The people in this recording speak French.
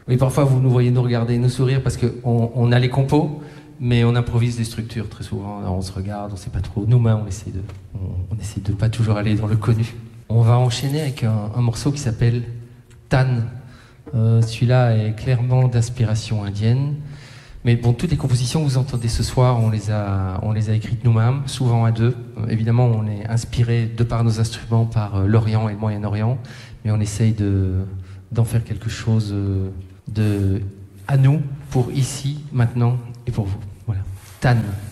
Oui, parfois vous nous voyez nous regarder, nous sourire parce qu'on a les compos, mais on improvise des structures très souvent. Alors, on se regarde, on ne sait pas trop. Nous-mêmes, on essaie de pas toujours aller dans le connu. On va enchaîner avec un morceau qui s'appelle Tan. Celui-là est clairement d'inspiration indienne. Mais bon, toutes les compositions que vous entendez ce soir, on les a écrites nous-mêmes, souvent à deux. Évidemment, on est inspiré de par nos instruments par l'Orient et le Moyen-Orient, mais on essaye d'en faire quelque chose à nous, pour ici, maintenant et pour vous. Voilà. Tan.